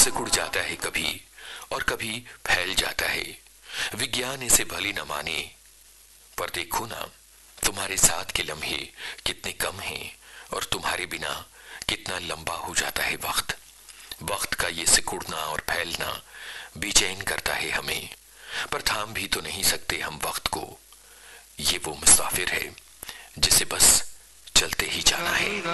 सिकुड़ जाता है कभी और कभी फैल जाता है। विज्ञान इसे भली न माने, पर देखो ना, तुम्हारे साथ के लम्हे कितने कम हैं और तुम्हारे बिना कितना लंबा हो जाता है वक्त। वक्त का ये सिकुड़ना और फैलना बेचैन करता है हमें, पर थाम भी तो नहीं सकते हम वक्त को। ये वो मुसाफिर है जिसे बस चलते ही जाना है।